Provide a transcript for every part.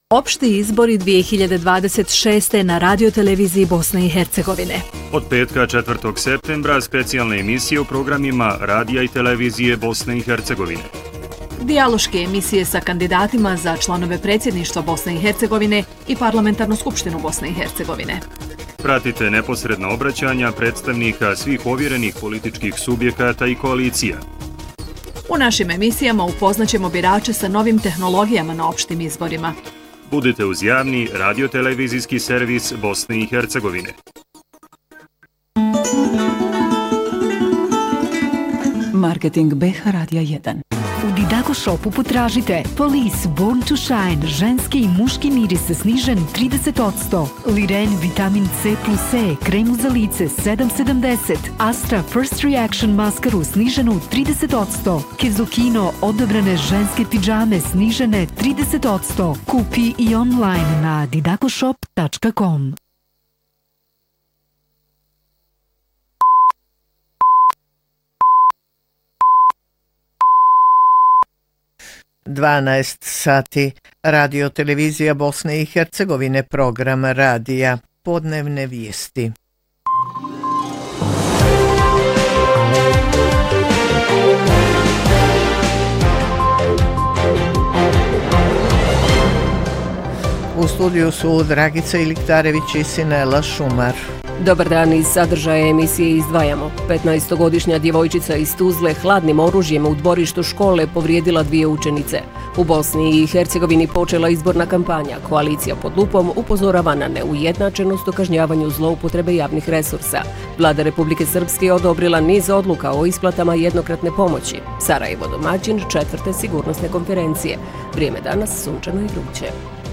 Opšti izbori 2026. na radioteleviziji Bosne i Hercegovine. Od petka 4. septembra specijalne emisije u programima radija i televizije Bosne i Hercegovine. Dijaloške emisije sa kandidatima za članove predsjedništva Bosne i Hercegovine i Parlamentarnu skupštinu Bosne i Hercegovine. Pratite neposredna obraćanja predstavnika svih ovjerenih političkih subjekata i koalicija. U našim emisijama upoznaćemo birače sa novim tehnologijama na opštim izborima. Budite uz javni radiotelevizijski servis Bosne i Hercegovine. Marketing BH Radija 1. U Didaco Shopu potražite Police Born to Shine, ženski i muški miris snižen 30%, Liren Vitamin C plus E, kremu za lice 7,70, Astra First Reaction maskaru sniženu 30%, Kezokino odobrane ženske pidžame snižene 30%. Kupi i online na didacoshop.com. sati. Radio televizija Bosne i Hercegovine, program radija, podnevne vijesti. U studiju su Dragica Iliktarević i Sinela Šumar. Dobar dan, iz sadržaja emisije izdvajamo. 15-godišnja djevojčica iz Tuzle hladnim oružjem u dvorištu škole povrijedila 2 učenice. U Bosni i Hercegovini počela izborna kampanja. Koalicija pod lupom upozorava na neujednačenost u kažnjavanju zloupotrebe javnih resursa. Vlada Republike Srpske je odobrila niz odluka o isplatama jednokratne pomoći. Sarajevo domaćin 4. sigurnosne konferencije. Vrijeme danas sunčano i vruće.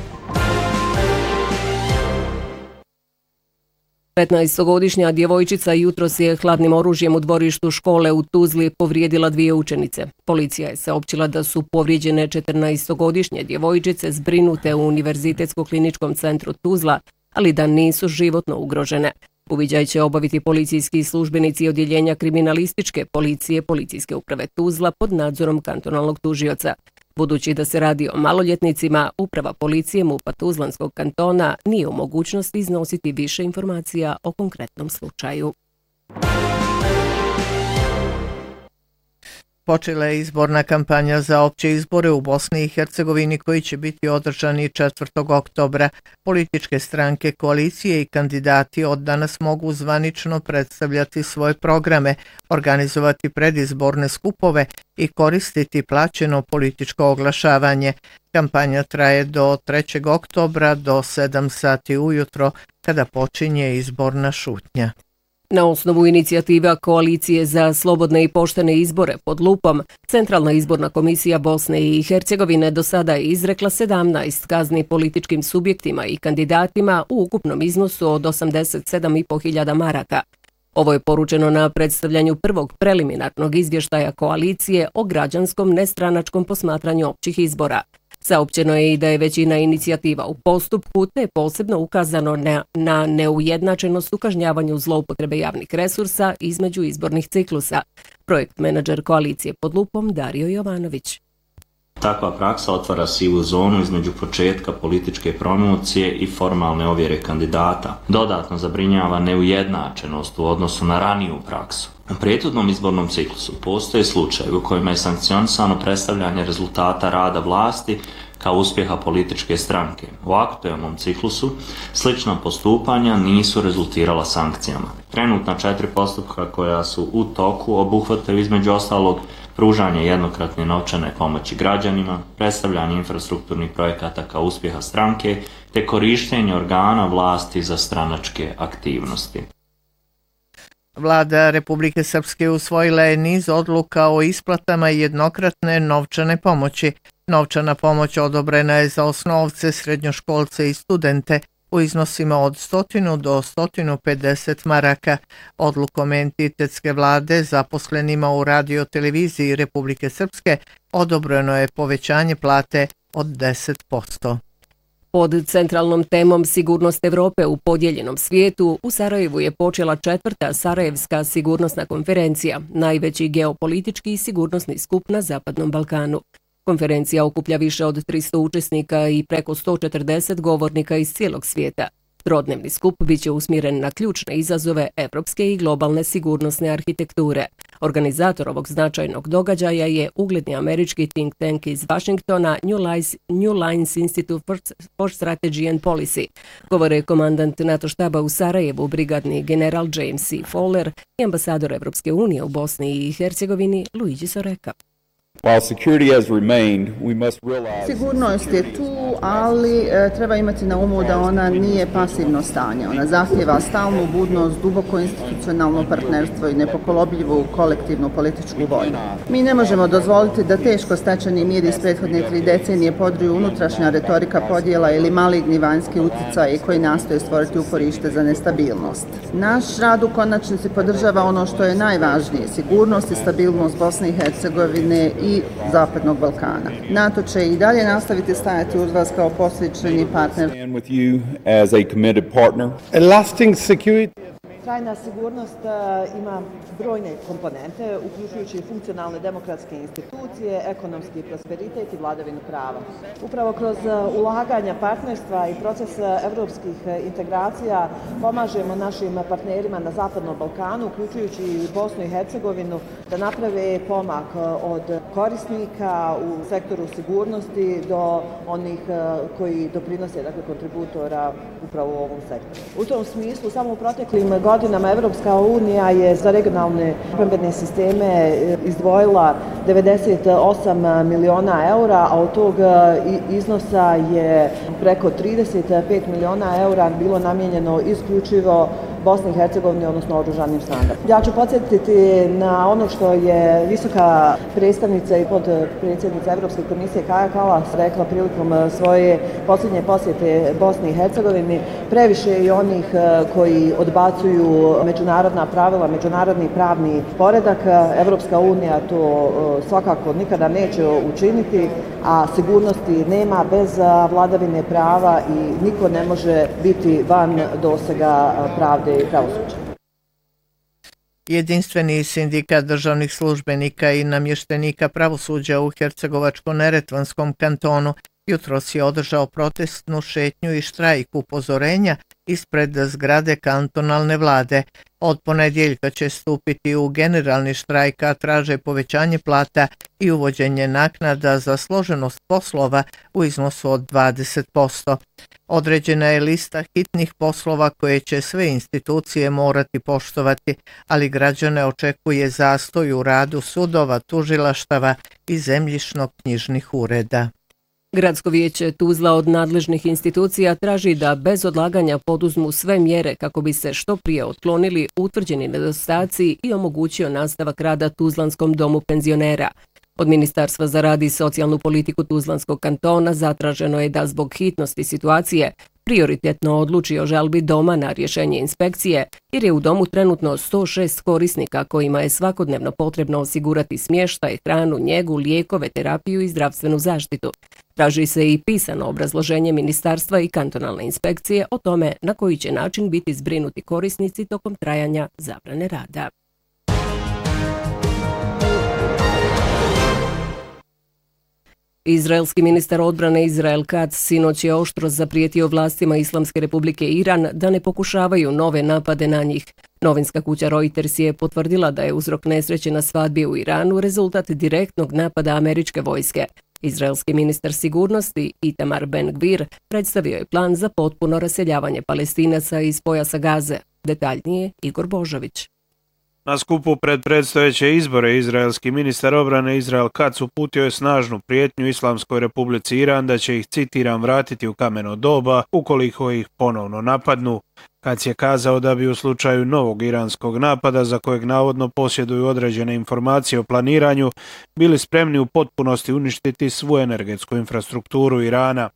15-godišnja djevojčica jutros je hladnim oružjem u dvorištu škole u Tuzli povrijedila 2 učenice. Policija je saopćila da su povrijeđene 14-godišnje djevojčice zbrinute u Univerzitetsko-kliničkom centru Tuzla, ali da nisu životno ugrožene. Uviđaj će obaviti policijski službenici odjeljenja kriminalističke policije Policijske uprave Tuzla pod nadzorom kantonalnog tužioca. Budući da se radi o maloljetnicima, uprava policije MUP-a Tuzlanskog kantona nije u mogućnosti iznositi više informacija o konkretnom slučaju. Počela je izborna kampanja za opće izbore u Bosni i Hercegovini koji će biti održani 4. oktobra. Političke stranke, koalicije i kandidati od danas mogu zvanično predstavljati svoje programe, organizovati predizborne skupove i koristiti plaćeno političko oglašavanje. Kampanja traje do 3. oktobra do 7 sati ujutro kada počinje izborna šutnja. Na osnovu inicijativa Koalicije za slobodne i poštene izbore pod lupom, Centralna izborna komisija Bosne i Hercegovine do sada je izrekla 17 kazni političkim subjektima i kandidatima u ukupnom iznosu od 87.500 maraka. Ovo je poručeno na predstavljanju prvog preliminarnog izvještaja koalicije o građanskom nestranačkom posmatranju općih izbora. Saopćeno je i da je većina inicijativa u postupku, te je posebno ukazano na neujednačenost u kažnjavanju zloupotrebe javnih resursa između izbornih ciklusa. Projekt menadžer koalicije pod lupom Dario Jovanović. Takva praksa otvara sivu zonu između početka političke promocije i formalne ovjere kandidata. Dodatno zabrinjava neujednačenost u odnosu na raniju praksu. U prethodnom izbornom ciklusu postoje slučajevi u kojima je sankcionisano predstavljanje rezultata rada vlasti kao uspjeha političke stranke. U aktualnom ciklusu slična postupanja nisu rezultirala sankcijama. Trenutna 4 postupka koja su u toku obuhvataju između ostalog pružanje jednokratne novčane pomoći građanima, predstavljanje infrastrukturnih projekata kao uspjeha stranke, te korištenje organa vlasti za stranačke aktivnosti. Vlada Republike Srpske usvojila je niz odluka o isplatama jednokratne novčane pomoći. Novčana pomoć odobrena je za osnovce, srednjoškolce i studente u iznosima od 100 do 150 maraka. Odlukom entitetske vlade zaposlenima u radioteleviziji Republike Srpske odobreno je povećanje plate od 10%. Pod centralnom temom Sigurnost Evrope u podijeljenom svijetu, u Sarajevu je počela 4. Sarajevska sigurnosna konferencija, najveći geopolitički i sigurnosni skup na Zapadnom Balkanu. Konferencija okuplja više od 300 učesnika i preko 140 govornika iz cijelog svijeta. Trodnevni skup biće usmjeren na ključne izazove evropske i globalne sigurnosne arhitekture. Organizator ovog značajnog događaja je ugledni američki think tank iz Washingtona New Lines Institute for Strategy and Policy. Govore komandant NATO štaba u Sarajevu, brigadni general James C. Fowler i ambasador Evropske unije u Bosni i Hercegovini Luigi Soreka. Sigurnost je tu, ali treba imati na umu da ona nije pasivno stanje. Ona zahtjeva stalnu budnost, duboko institucionalno partnerstvo i nepokolebljivu kolektivnu političku volju. Mi ne možemo dozvoliti da teško stečeni mir iz prethodne 3 decenije podriju unutrašnja retorika podjela ili maligni vanjski utjecaj koji nastoje stvoriti uporište za nestabilnost. Naš rad u konačnici podržava ono što je najvažnije, sigurnost i stabilnost Bosne i Hercegovine i Zapadnog Balkana. NATO će i dalje nastaviti stajati uz vas kao posvećeni partner. Trajna sigurnost ima brojne komponente, uključujući funkcionalne demokratske institucije, ekonomski prosperitet i vladavinu prava. Upravo kroz ulaganja partnerstva i proces evropskih integracija pomažemo našim partnerima na Zapadnom Balkanu, uključujući i Bosnu i Hercegovinu, da naprave pomak od korisnika u sektoru sigurnosti do onih koji doprinose, dakle, kontributora upravo u ovom sektoru. U tom smislu, samo u proteklim godinama Evropska unija je za regionalne obrambene sisteme izdvojila 98 miliona eura, a od tog iznosa je preko 35 miliona eura bilo namijenjeno isključivo Bosni i Hercegovini, odnosno oružanim snagama. Ja ću podsjetiti na ono što je visoka predstavnica i podpredsjednica Evropske komisije Kaja Kallas rekla prilikom svoje posljednje posjete Bosni i Hercegovini. Previše je onih koji odbacuju međunarodna pravila, međunarodni pravni poredak. Evropska unija to svakako nikada neće učiniti, a sigurnosti nema bez vladavine prava i niko ne može biti van dosega pravde i pravosuđa. Jedinstveni sindikat državnih službenika i namještenika pravosuđa u Hercegovačko-neretvanskom kantonu jutros je održao protestnu šetnju i štrajk upozorenja ispred zgrade kantonalne vlade. Od ponedjeljka će stupiti u generalni štrajk, a traže povećanje plata i uvođenje naknada za složenost poslova u iznosu od 20%. Određena je lista hitnih poslova koje će sve institucije morati poštovati, ali građane očekuje zastoj u radu sudova, tužilaštava i zemljišno-knjižnih ureda. Gradsko vijeće Tuzla od nadležnih institucija traži da bez odlaganja poduzmu sve mjere kako bi se što prije otklonili utvrđeni nedostaci i omogućio nastavak rada Tuzlanskom domu penzionera. Od Ministarstva za rad i socijalnu politiku Tuzlanskog kantona zatraženo je da zbog hitnosti situacije prioritetno odluči o žalbi doma na rješenje inspekcije, jer je u domu trenutno 106 korisnika kojima je svakodnevno potrebno osigurati smještaj, hranu, njegu, lijekove, terapiju i zdravstvenu zaštitu. Traži se i pisano obrazloženje ministarstva i kantonalne inspekcije o tome na koji će način biti zbrinuti korisnici tokom trajanja zabrane rada. Izraelski ministar odbrane Israel Katz sinoć je oštro zaprijetio vlastima Islamske republike Iran da ne pokušavaju nove napade na njih. Novinska kuća Reuters je potvrdila da je uzrok nesreće na svadbi u Iranu rezultat direktnog napada američke vojske. Izraelski ministar sigurnosti Itamar Ben-Gvir predstavio je plan za potpuno raseljavanje Palestinaca iz pojasa Gaze. Detaljnije Igor Božović. Na skupu pred predstojeće izbore izraelski ministar obrane Israel Katz uputio je snažnu prijetnju Islamskoj republici Iran da će ih, citiram, vratiti u kameno doba ukoliko ih ponovno napadnu. Katz je kazao da bi u slučaju novog iranskog napada, za kojeg navodno posjeduju određene informacije o planiranju, bili spremni u potpunosti uništiti svu energetsku infrastrukturu Irana.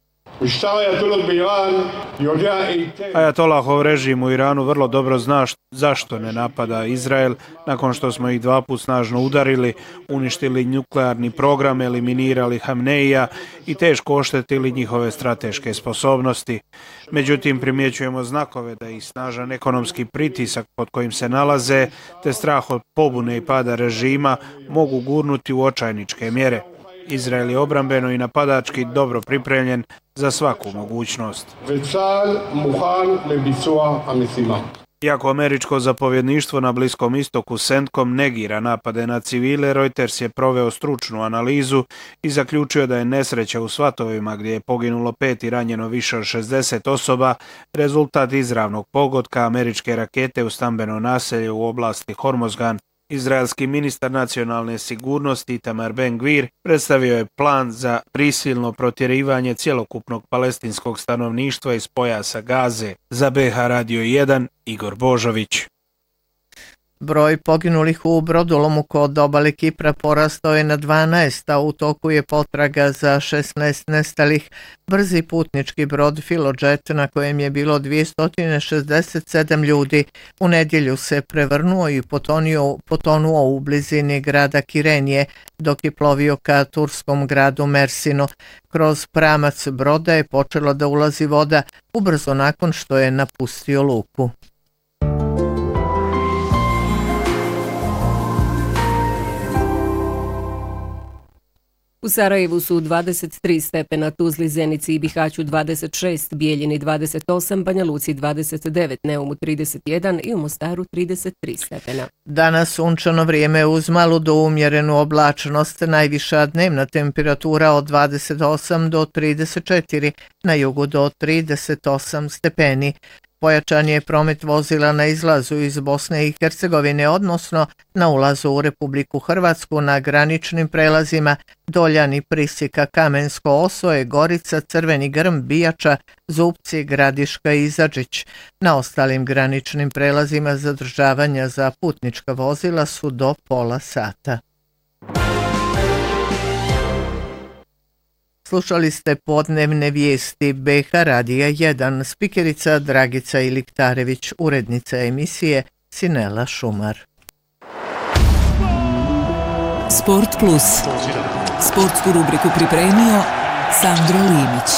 Ajatolahov režim u Iranu vrlo dobro zna zašto ne napada Izrael nakon što smo ih 2 puta snažno udarili, uništili nuklearni program, eliminirali Hamneija i teško oštetili njihove strateške sposobnosti. Međutim, primjećujemo znakove da ih snažan ekonomski pritisak pod kojim se nalaze, te strah od pobune i pada režima mogu gurnuti u očajničke mjere. Izrael je obrambeno i napadački dobro pripremljen za svaku mogućnost. Iako američko zapovjedništvo na Bliskom istoku CENTCOM negira napade na civile, Reuters je proveo stručnu analizu i zaključio da je nesreća u svatovima gdje je poginulo 5 i ranjeno više od 60 osoba rezultat izravnog pogotka američke rakete u stambeno naselje u oblasti Hormozgan. Izraelski ministar nacionalne sigurnosti Itamar Ben-Gvir predstavio je plan za prisilno protjerivanje cjelokupnog palestinskog stanovništva iz pojasa Gaze. Za BH Radio 1, Igor Božović. Broj poginulih u brodolomu kod obale Kipra porastao je na 12, a u toku je potraga za 16 nestalih. Brzi putnički brod Filojet, na kojem je bilo 267 ljudi, u nedjelju se prevrnuo i potonuo u blizini grada Kirenije, dok je plovio ka turskom gradu Mersinu. Kroz pramac broda je počela da ulazi voda ubrzo nakon što je napustio luku. U Sarajevu su 23 stepena, Tuzli, Zenici i Bihaću 26, Bijeljini 28, Banja Luci 29, Neumu 31 i u Mostaru 33 stepena. Danas sunčano vrijeme uz malu do umjerenu oblačnost, najviša dnevna temperatura od 28 do 34, na jugu do 38 stepeni. Pojačan je promet vozila na izlazu iz Bosne i Hercegovine, odnosno na ulazu u Republiku Hrvatsku na graničnim prelazima Doljani, Prisika, Kamensko, Osoje, Gorica, Crveni Grm, Bijača, Zupci, Gradiška i Zadžić. Na ostalim graničnim prelazima zadržavanja za putnička vozila su do pola sata. Slušali ste podnevne vijesti BH Radija 1, spikerica Dragica Iliktarević, urednica emisije Sinela Šumar. Sport Plus. Sportsku rubriku pripremio Sandro Limić.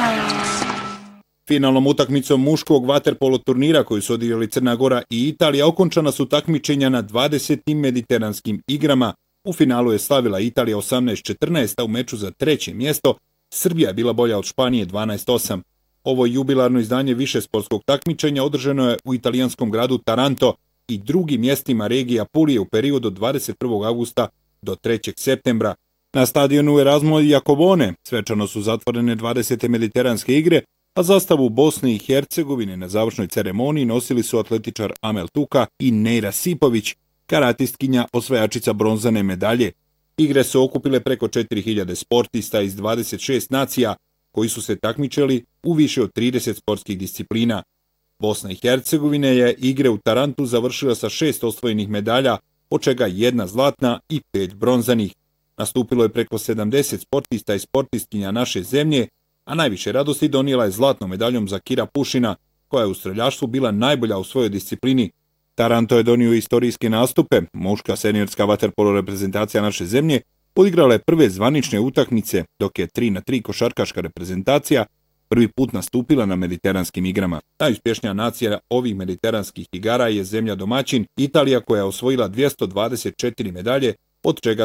Finalnom utakmicom muškog vaterpolo turnira koju su odigrali Crna Gora i Italija okončana su takmičenja na 20. mediteranskim igrama. U finalu je slavila Italija 18-14, a u meču za treće mjesto Srbija je bila bolja od Španije 12-8. Ovo jubilarno izdanje višesportskog takmičenja održano je u italijanskom gradu Taranto i drugim mjestima regije Apulije u periodu od 21. augusta do 3. septembra. Na stadionu Erasmo Jacobone svečano su zatvorene 20. mediteranske igre, a zastavu Bosne i Hercegovine na završnoj ceremoniji nosili su atletičar Amel Tuka i Neira Sipović, karatistkinja osvajačica bronzane medalje. Igre su okupile preko 4000 sportista iz 26 nacija koji su se takmičili u više od 30 sportskih disciplina. Bosna i Hercegovina je igre u Tarantu završila sa 6 osvojenih medalja, od čega 1 zlatna i 5 bronzanih. Nastupilo je preko 70 sportista i sportistkinja naše zemlje, a najviše radosti donijela je zlatnom medaljom Zakira Pušina, koja je u streljaštvu bila najbolja u svojoj disciplini. Taranto je donio istorijske nastupe. Muška seniorska vaterpolo reprezentacija naše zemlje odigrala je prve zvanične utakmice, dok je 3-3 košarkaška reprezentacija prvi put nastupila na mediteranskim igrama. Najuspješnija nacija ovih mediteranskih igara je zemlja domaćin Italija, koja je osvojila 224 medalje, od čega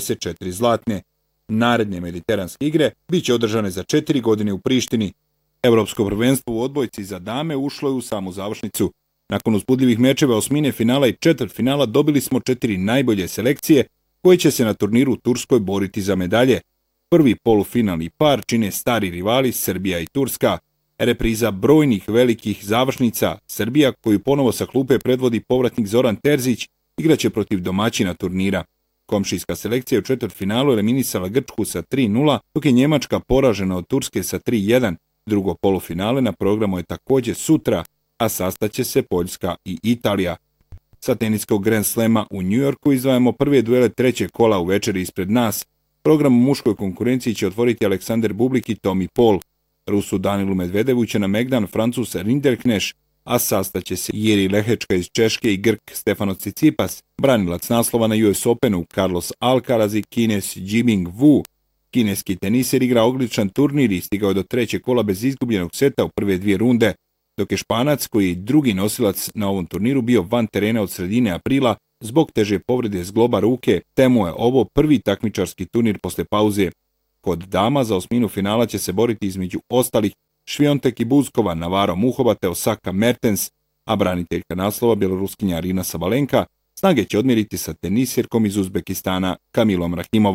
74 zlatne. Naredne mediteranske igre bit će održane za 4 godine u Prištini. Evropsko prvenstvo u odbojci za dame ušlo je u samu završnicu. Nakon uzbudljivih mečeva osmine finala i četvrtfinala dobili smo 4 najbolje selekcije koje će se na turniru u Turskoj boriti za medalje. Prvi polufinalni par čine stari rivali Srbija i Turska. Repriza brojnih velikih završnica, Srbija, koju ponovo sa klupe predvodi povratnik Zoran Terzić, igraće protiv domaćina turnira. Komšijska selekcija u četvrtfinalu eliminisala Grčku sa 3-0, dok je Njemačka poražena od Turske sa 3-1. Drugo polufinale na programu je također sutra, a sastaće se Poljska i Italija. Sa teniskog Grand Slema u New Yorku izdvajamo prve duele trećeg kola u večeri ispred nas. Program u muškoj konkurenciji će otvoriti Aleksandar Bublik i Tommy Paul. Rusu Danilu Medvedevu će na Megdan Francuz Rinderkneš, a sastaće se Jiri Lehečka iz Češke i Grk Stefanos Tsitsipas, branilac naslova na US Openu Carlos Alcaraz i Kines Jibing Wu. Kineski teniser igra odličan turnir i stigao do trećeg kola bez izgubljenog seta u prve 2 runde, dok je Španac, koji je drugi nosilac na ovom turniru, bio van terena od sredine aprila zbog teže povrede zgloba ruke, te mu je ovo prvi takmičarski turnir posle pauze. Kod dama za osminu finala će se boriti između ostalih Šviontek i Buzkova, Navarro Muhova te Osaka Mertens, a braniteljka naslova bjeloruskinja Arina Sabalenka snage će odmjeriti sa tenisjerkom iz Uzbekistana Kamilom Rahimovom.